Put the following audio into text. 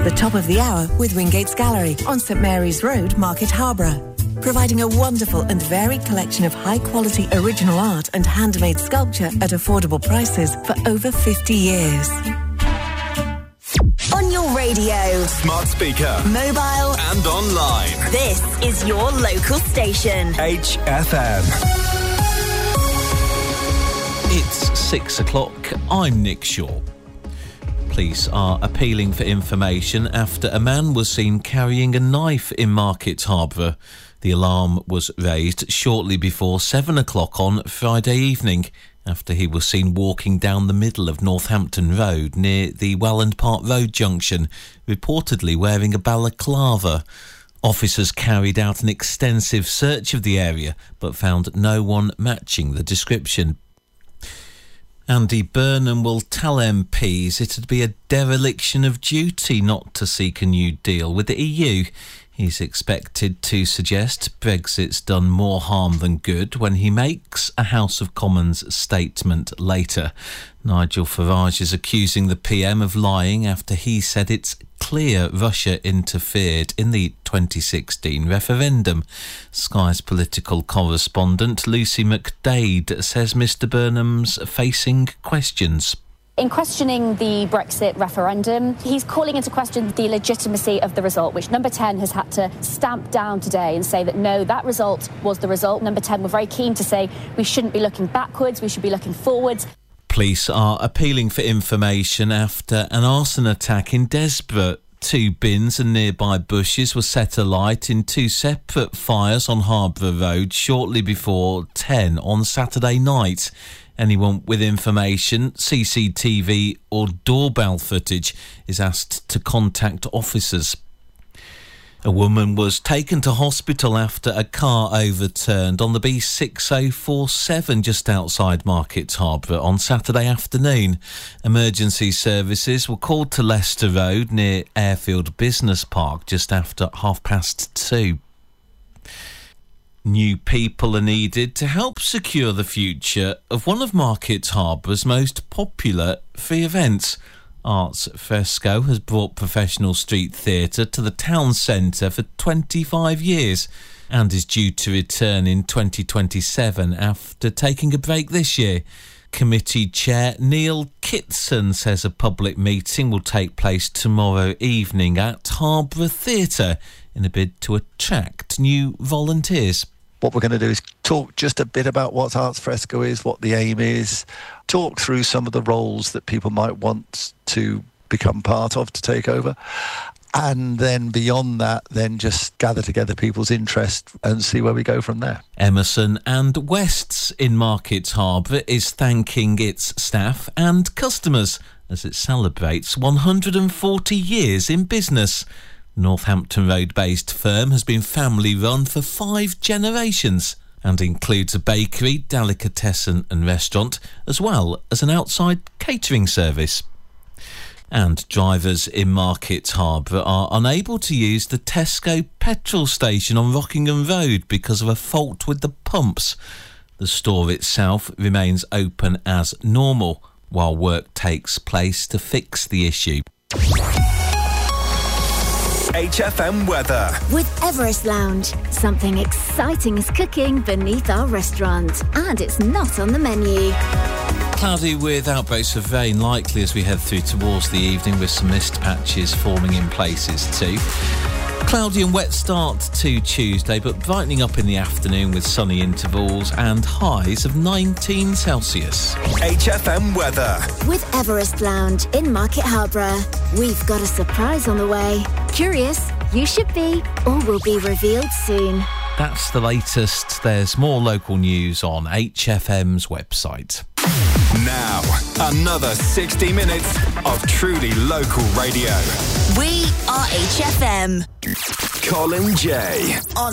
The top of the hour with Wingate's Gallery on St Mary's Road, Market Harborough. Providing a wonderful and varied collection of high-quality original art and handmade sculpture at affordable prices for over 50 years. On your radio, smart speaker, mobile and online. This is your local station. HFM. It's 6 o'clock. I'm Nick Shaw. Police are appealing for information after a man was seen carrying a knife in Market Harborough. The alarm was raised shortly before 7 o'clock on Friday evening after he was seen walking down the middle of Northampton Road near the Welland Park Road junction, reportedly wearing a balaclava. Officers carried out an extensive search of the area but found no one matching the description. Andy Burnham will tell MPs it'd be a dereliction of duty not to seek a new deal with the EU. He's expected to suggest Brexit's done more harm than good when he makes a House of Commons statement later. Nigel Farage is accusing the PM of lying after he said it's clear Russia interfered in the 2016 referendum. Sky's political correspondent Lucy McDade says Mr Burnham's facing questions. In questioning the Brexit referendum, he's calling into question the legitimacy of the result, which Number 10 has had to stamp down today and say that no, that result was the result. Number 10 were very keen to say we shouldn't be looking backwards, we should be looking forwards. Police are appealing for information after an arson attack in Desborough. 2 bins and nearby bushes were set alight in 2 separate fires on Harborough Road shortly before 10 on Saturday night. Anyone with information, CCTV or doorbell footage is asked to contact officers. A woman was taken to hospital after a car overturned on the B6047 just outside Market Harborough on Saturday afternoon. Emergency services were called to Leicester Road near Airfield Business Park just after 2:30. New people are needed to help secure the future of one of Market Harbour's most popular free events. Arts Fresco has brought professional street theatre to the town centre for 25 years and is due to return in 2027 after taking a break this year. Committee Chair Neil Kitson says a public meeting will take place tomorrow evening at Harborough Theatre in a bid to attract new volunteers. What we're going to do is talk just a bit about what Arts Fresco is, what the aim is, talk through some of the roles that people might want to become part of, to take over. And then beyond that, then just gather together people's interest and see where we go from there. Emerson and West's in Market Harbour is thanking its staff and customers as it celebrates 140 years in business. Northampton Road-based firm has been family-run for 5 generations and includes a bakery, delicatessen and restaurant, as well as an outside catering service. And drivers in Market Harborough are unable to use the Tesco petrol station on Rockingham Road because of a fault with the pumps. The store itself remains open as normal while work takes place to fix the issue. HFM weather. With Everest Lounge, something exciting is cooking beneath our restaurant, and it's not on the menu. Cloudy with outbreaks of rain likely as we head through towards the evening, with some mist patches forming in places too. Cloudy and wet start to Tuesday, but brightening up in the afternoon with sunny intervals and highs of 19 Celsius. HFM weather. With Everest Lounge in Market Harborough, we've got a surprise on the way. Curious? You should be, or will be revealed soon. That's the latest. There's more local news on HFM's website. Now, another 60 minutes of truly local radio. We are HFM. Colin J. On